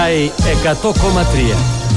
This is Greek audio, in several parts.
Sky 100,3.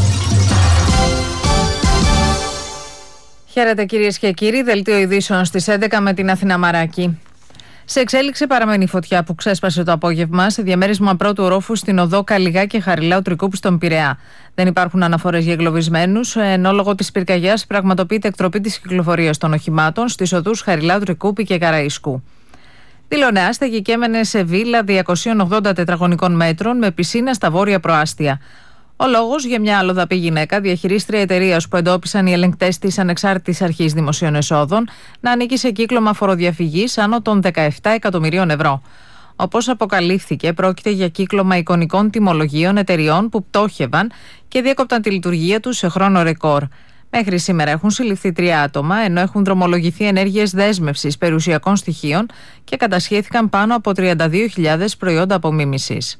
Χαίρετε κυρίες και κύριοι, δελτίο ειδήσεων στις 11 με την Αθηνά Μαράκη. Σε εξέλιξη παραμένει η φωτιά που ξέσπασε το απόγευμα σε διαμέρισμα πρώτου ορόφου στην οδό Καλλιγά και Χαριλάου Τρικούπη στον Πειραιά. Δεν υπάρχουν αναφορές για εγκλωβισμένους, ενώ λόγω της πυρκαγιάς πραγματοποιείται εκτροπή της κυκλοφορίας των οχημάτων στις οδούς Χαριλάου Τρικούπη και Καραϊσκού. Δηλωνεά στεγικέμενε σε βίλα 280 τετραγωνικών μέτρων με πισίνα στα βόρεια προάστια. Ο λόγος για μια αλλοδαπή γυναίκα, διαχειρίστρια εταιρείας που εντόπισαν οι ελεγκτές της Ανεξάρτητης Αρχής Δημοσίων Εσόδων, να ανήκει σε κύκλωμα φοροδιαφυγής άνω των 17 εκατομμυρίων ευρώ. Όπως αποκαλύφθηκε, πρόκειται για κύκλωμα εικονικών τιμολογίων εταιριών που πτώχευαν και διέκοπταν τη λειτουργία τους σε χρόνο ρεκόρ. Μέχρι σήμερα έχουν συλληφθεί 3 άτομα, ενώ έχουν δρομολογηθεί ενέργειες δέσμευσης περιουσιακών στοιχείων και κατασχέθηκαν πάνω από 32.000 προϊόντα απομίμησης.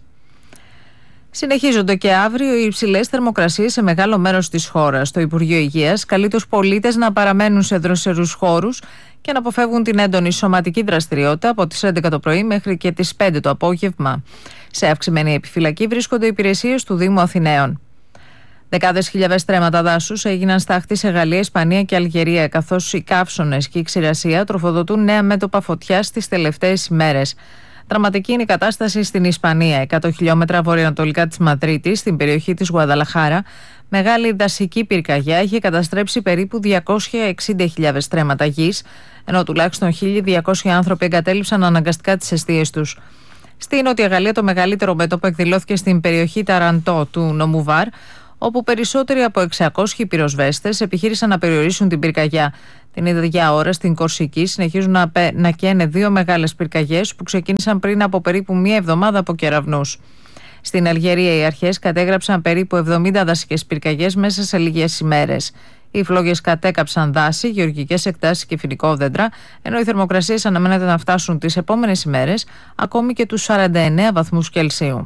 Συνεχίζονται και αύριο οι υψηλές θερμοκρασίες σε μεγάλο μέρος της χώρας. Το Υπουργείο Υγείας καλεί τους πολίτες να παραμένουν σε δροσερούς χώρους και να αποφεύγουν την έντονη σωματική δραστηριότητα από τις 11 το πρωί μέχρι και τις 5 το απόγευμα. Σε αυξημένη επιφυλακή βρίσκονται οι υπηρεσίες του Δήμου Αθηναίων. Δεκάδες χιλιάδες στρέμματα δάσους έγιναν στάχτη σε Γαλλία, Ισπανία και Αλγερία, καθώς οι καύσωνες και η ξηρασία τροφοδοτούν νέα μέτωπα φωτιάς τις τελευταίες ημέρες. Δραματική είναι η κατάσταση στην Ισπανία. 100 χιλιόμετρα βορειοανατολικά της Μαδρίτης, στην περιοχή της Γουαδαλαχάρα, μεγάλη δασική πυρκαγιά είχε καταστρέψει περίπου 260.000 στρέμματα γης, ενώ τουλάχιστον 1.200 άνθρωποι εγκατέλειψαν αναγκαστικά τις εστίες τους. Στη Νότια Γαλλία, το μεγαλύτερο μέτωπο εκδηλώθηκε στην περιοχή Ταραντό του νομού Βαρ, όπου περισσότεροι από 600 πυροσβέστες επιχείρησαν να περιορίσουν την πυρκαγιά. Την ίδια ώρα στην Κορσική συνεχίζουν να καίνε 2 μεγάλες πυρκαγιές που ξεκίνησαν πριν από περίπου 1 εβδομάδα από κεραυνούς. Στην Αλγερία οι αρχές κατέγραψαν περίπου 70 δασικές πυρκαγιές μέσα σε λίγες ημέρες. Οι φλόγες κατέκαψαν δάση, γεωργικές εκτάσεις και φοινικόδεντρα, ενώ οι θερμοκρασίες αναμένεται να φτάσουν τις επόμενες ημέρες ακόμη και τους 49 βαθμούς Κελσίου.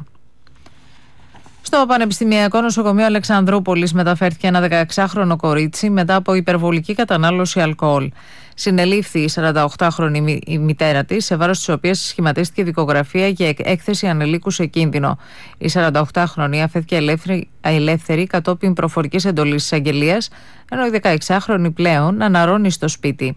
Στο Πανεπιστημιακό Νοσοκομείο Αλεξανδρούπολης μεταφέρθηκε ένα 16χρονο κορίτσι μετά από υπερβολική κατανάλωση αλκοόλ. Συνελήφθη η 48χρονη μητέρα της, σε βάρος της οποίας σχηματίστηκε δικογραφία για έκθεση ανηλίκου σε κίνδυνο. Η 48χρονη αφέθηκε ελεύθερη κατόπιν προφορικής εντολής της αγγελίας, ενώ η 16χρονη πλέον αναρρώνει στο σπίτι.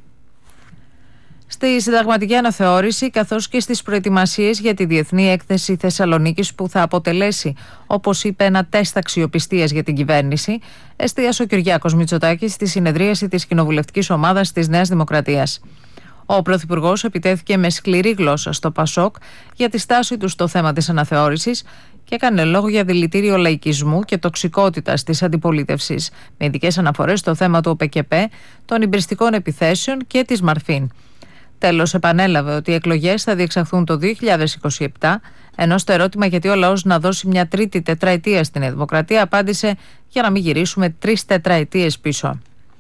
Στη συνταγματική αναθεώρηση, καθώς και στις προετοιμασίες για τη Διεθνή Έκθεση Θεσσαλονίκης που θα αποτελέσει, όπως είπε, ένα τεστ αξιοπιστίας για την κυβέρνηση, εστίασε ο Κυριάκος Μητσοτάκης στη συνεδρίαση της κοινοβουλευτικής ομάδας της Νέας Δημοκρατίας. Ο Πρωθυπουργός επιτέθηκε με σκληρή γλώσσα στο ΠΑΣΟΚ για τη στάση του στο θέμα της αναθεώρησης και έκανε λόγο για δηλητήριο λαϊκισμού και τοξικότητας της αντιπολίτευσης, με ειδικές αναφορές στο θέμα του ΟΠΚΠ, των υβριστικών επιθέσεων και της Μαρφίν. Τέλος, επανέλαβε ότι οι εκλογές θα διεξαχθούν το 2027, ενώ στο ερώτημα γιατί ο λαός να δώσει μια τρίτη τετραετία στην Δημοκρατία απάντησε για να μην γυρίσουμε 3 τετραετίες πίσω.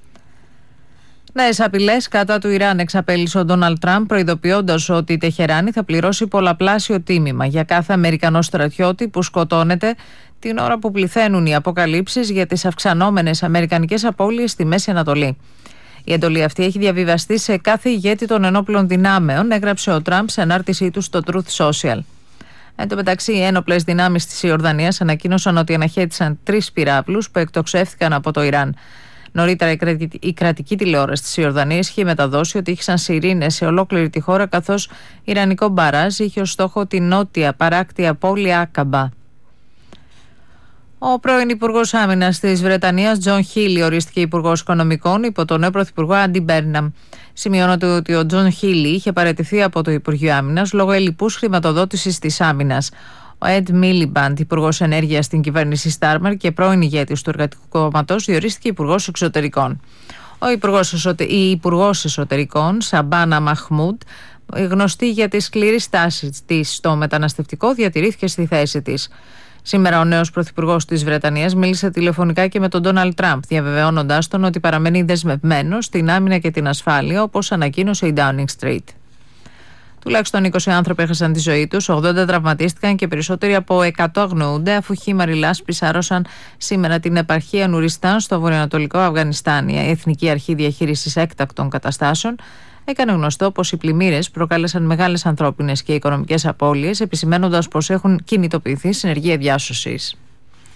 Νέες απειλές κατά του Ιράν εξαπέλυσε ο Ντόναλντ Τραμπ, προειδοποιώντας ότι η Τεχεράνη θα πληρώσει πολλαπλάσιο τίμημα για κάθε Αμερικανό στρατιώτη που σκοτώνεται την ώρα που πληθαίνουν οι αποκαλύψεις για τις αυξανόμενες αμερικανικές απώλειες στη Μέση Ανατολή. Η εντολή αυτή έχει διαβιβαστεί σε κάθε ηγέτη των ενόπλων δυνάμεων, έγραψε ο Τραμπ σε ανάρτησή του στο Truth Social. Εν τω μεταξύ, οι ένοπλες δυνάμεις της Ιορδανίας ανακοίνωσαν ότι αναχέτησαν 3 πυράβλους που εκτοξεύτηκαν από το Ιράν. Νωρίτερα, η κρατική τηλεόραση της Ιορδανίας είχε μεταδώσει ότι ήχησαν σιρήνες σε ολόκληρη τη χώρα, καθώς ιρανικό μπαράζ είχε ως στόχο την νότια παράκτια πόλη Άκαμπα. Ο πρώην Υπουργός Άμυνας της Βρετανίας, Τζον Χίλι, ορίστηκε Υπουργός Οικονομικών υπό τον νέο Πρωθυπουργό Άντι Μπέρναμ. Σημειώνεται ότι ο Τζον Χίλι είχε παραιτηθεί από το Υπουργείο Άμυνας λόγω ελλειπούς χρηματοδότησης της άμυνας. Ο Εντ Μίλιμπαντ, Υπουργός Ενέργειας στην κυβέρνηση Στάρμερ και πρώην ηγέτης του Εργατικού Κόμματος, διορίστηκε Υπουργός Εξωτερικών. Η Υπουργός Εσωτερικών, Σαμπάνα Μαχμούντ, γνωστή για τη σκληρή στάση της στο μεταναστευτικό, διατηρήθηκε στη θέση της. Σήμερα ο νέος πρωθυπουργός της Βρετανίας μίλησε τηλεφωνικά και με τον Ντόναλντ Τραμπ, διαβεβαιώνοντάς τον ότι παραμένει δεσμευμένος στην άμυνα και την ασφάλεια, όπως ανακοίνωσε η Downing Street. Τουλάχιστον 20 άνθρωποι έχασαν τη ζωή τους, 80 τραυματίστηκαν και περισσότεροι από 100 αγνοούνται, αφού χήμαροι λάσπη σάρωσαν σήμερα την επαρχία Νουριστάν στο βορειοανατολικό Αφγανιστάν. Η Εθνική Αρχή Διαχείρισης Έκτακτων Καταστάσεων έκανε γνωστό πως οι πλημμύρες προκάλεσαν μεγάλες ανθρώπινες και οικονομικές απώλειες, επισημαίνοντας πως έχουν κινητοποιηθεί συνεργεία διάσωσης.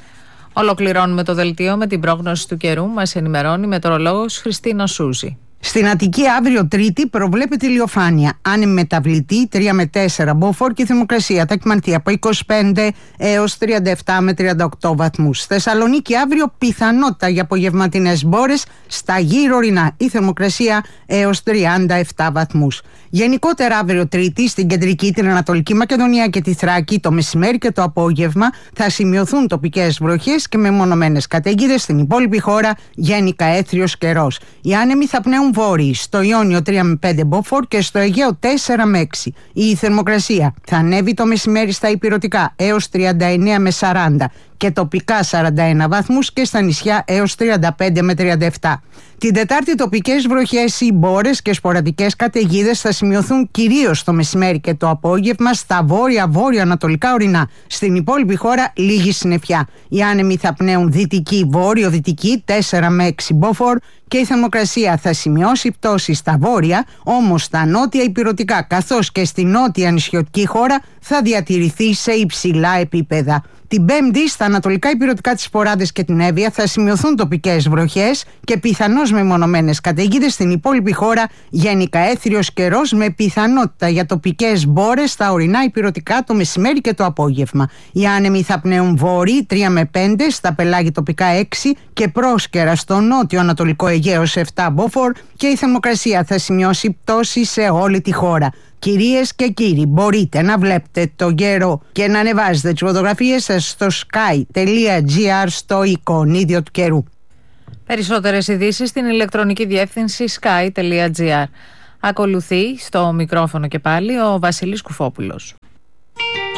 Ολοκληρώνουμε το δελτίο με την πρόγνωση του καιρού. Μας ενημερώνει η μετεωρολόγος Χριστίνα Σούζη. Στην Αττική αύριο Τρίτη προβλέπεται ηλιοφάνεια. Άνεμη μεταβλητή 3 με 4 μποφόρ και η θερμοκρασία θα κυμανθεί από 25 έως 37 με 38 βαθμούς. Θεσσαλονίκη αύριο πιθανότητα για απογευματινές μπόρες στα γύρω ορεινά. Η θερμοκρασία έως 37 βαθμούς. Γενικότερα αύριο Τρίτη στην κεντρική, την Ανατολική Μακεδονία και τη Θράκη το μεσημέρι και το απόγευμα θα σημειωθούν τοπικές βροχές και μεμονωμένες καταιγίδες. Στην υπόλοιπη χώρα γενικά έθριος καιρός. Οι άνεμοι θα πνέουν βόρειοι, στο Ιόνιο 3 με 5 μποφόρ και στο Αιγαίο 4 με 6. Η θερμοκρασία θα ανέβει το μεσημέρι στα ηπειρωτικά έως 39 με 40 και τοπικά 41 βαθμούς και στα νησιά έως 35 με 37. Την Τετάρτη τοπικές βροχές ή μπόρες και σποραδικές καταιγίδες θα σημειωθούν κυρίως το μεσημέρι και το απόγευμα στα βόρεια-βόρειο-ανατολικά ορεινά. Στην υπόλοιπη χώρα λίγη συννεφιά. Οι άνεμοι θα πνέουν δυτική-βόρειο-δυτική 4 με 6 μποφόρ και η θερμοκρασία θα σημειώσει πτώση στα βόρεια, όμως στα νότια ηπειρωτικά καθώς και στη νότια νησιωτική χώρα θα διατηρηθεί σε υψηλά επίπεδα. Την Πέμπτη στα ανατολικά ηπειρωτικά της Ποράδες και την Εύβοια θα σημειωθούν τοπικές βροχές και πιθανώς μεμονωμένες καταιγίδες. Στην υπόλοιπη χώρα γενικά έθριος καιρός με πιθανότητα για τοπικές μπόρες στα ορεινά ηπειρωτικά το μεσημέρι και το απόγευμα. Οι άνεμοι θα πνέουν βόρειοι 3 με 5, στα πελάγη τοπικά 6 και πρόσκαιρα στο νότιο ανατολικό Αιγαίο σε 7 μποφόρ και η θερμοκρασία θα σημειώσει πτώση σε όλη τη χώρα. Κυρίες και κύριοι, μπορείτε να βλέπετε τον καιρό και να ανεβάζετε τις φωτογραφίες σας στο sky.gr στο εικονίδιο του καιρού. Περισσότερες ειδήσεις στην ηλεκτρονική διεύθυνση sky.gr. Ακολουθεί στο μικρόφωνο και πάλι ο Βασίλης Κουφόπουλος.